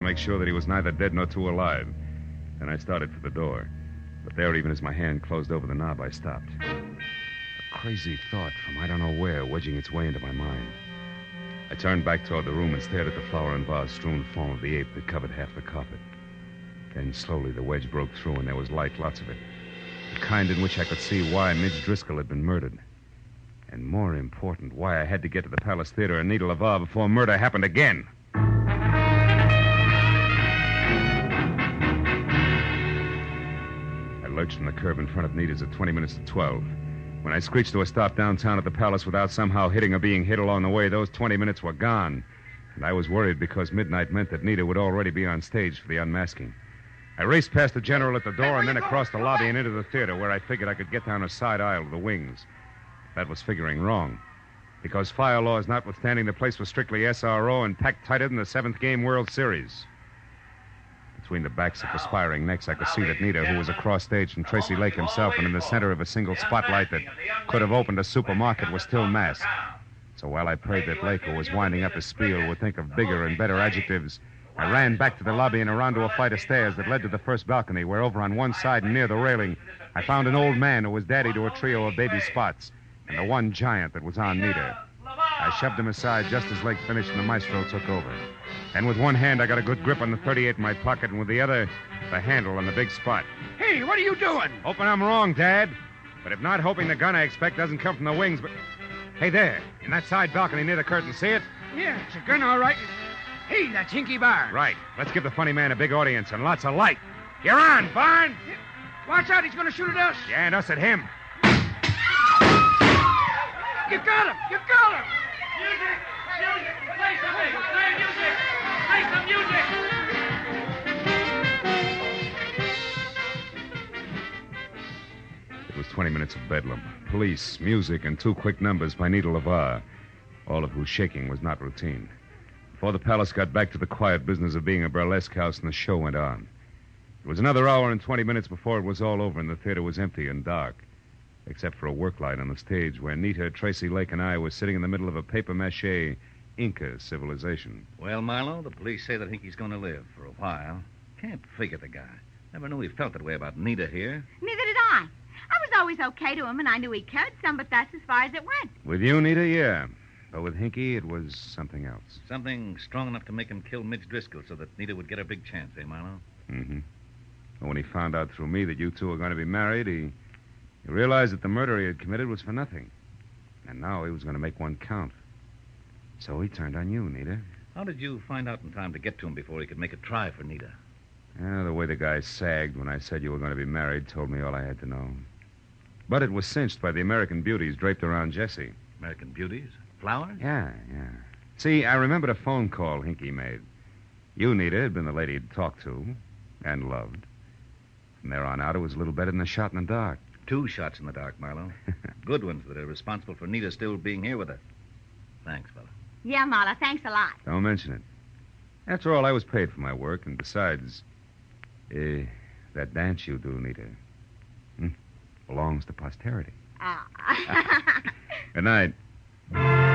make sure that he was neither dead nor too alive. Then I started for the door. But there, even as my hand closed over the knob, I stopped. A crazy thought from I don't know where wedging its way into my mind. I turned back toward the room and stared at the flower and vase-strewn form of the ape that covered half the carpet. Then slowly the wedge broke through and there was light, lots of it. The kind in which I could see why Midge Driscoll had been murdered. And more important, why I had to get to the Palace Theater and Nita LaVar before murder happened again. I lurched from the curb in front of Nita's at 20 minutes to 12. When I screeched to a stop downtown at the Palace without somehow hitting or being hit along the way, those 20 minutes were gone. And I was worried because midnight meant that Nita would already be on stage for the unmasking. I raced past the general at the door and then across the lobby and into the theater where I figured I could get down a side aisle to the wings. That was figuring wrong. Because fire laws notwithstanding, the place was strictly SRO and packed tighter than the 7th Game World Series. Between the backs of perspiring necks, I could see that Nita, who was across stage from Tracy Lake himself and in the center of a single spotlight that could have opened a supermarket, was still masked. So while I prayed that Lake, who was winding up his spiel, would think of bigger and better adjectives, I ran back to the lobby and around to a flight of stairs that led to the first balcony, where over on one side and near the railing, I found an old man who was daddy to a trio of baby Spots, and the one giant that was on Nita. I shoved him aside just as Lake finished and the maestro took over. And with one hand, I got a good grip on the .38 in my pocket, and with the other, the handle on the big Spot. Hey, what are you doing? Hoping I'm wrong, Dad. But if not, hoping the gun I expect doesn't come from the wings, but... Hey, there, in that side balcony near the curtain, see it? Yeah, it's a gun, all right. Hey, that's Hinky Barnes. Right. Let's give the funny man a big audience and lots of light. You're on, Barnes! Watch out, he's going to shoot at us. Yeah, and us at him. You got him! You got him! Music! Music! Play something! Play music! Play some music! It was 20 minutes of bedlam. Police, music, and 2 quick numbers by Nita LaVar, all of whose shaking was not routine. Before the Palace got back to the quiet business of being a burlesque house, and the show went on. It was another hour and 20 minutes before it was all over, and the theater was empty and dark, except for a work light on the stage where Nita, Tracy Lake, and I were sitting in the middle of a papier-mâché Inca civilization. Well, Milo, the police say that Hinky's going to live for a while. Can't figure the guy. Never knew he felt that way about Nita here. Neither did I. I was always okay to him, and I knew he cared some, but that's as far as it went. With you, Nita, yeah. But with Hinky, it was something else. Something strong enough to make him kill Midge Driscoll so that Nita would get a big chance, eh, Milo? Mm-hmm. And when he found out through me that you two were going to be married, he realized that the murder he had committed was for nothing. And now he was going to make one count. So he turned on you, Nita. How did you find out in time to get to him before he could make a try for Nita? The way the guy sagged when I said you were going to be married told me all I had to know. But it was cinched by the American beauties draped around Jessie. American beauties? Flowers? Yeah. See, I remembered a phone call Hinky made. You, Nita, had been the lady he'd talked to and loved. From there on out, it was a little better than a shot in the dark. 2 shots in the dark, Milo. Good ones that are responsible for Nita still being here with us. Thanks, fella. Yeah, Marla, thanks a lot. Don't mention it. After all, I was paid for my work, and besides, that dance you do, Nita, belongs to posterity. Ah. Good night.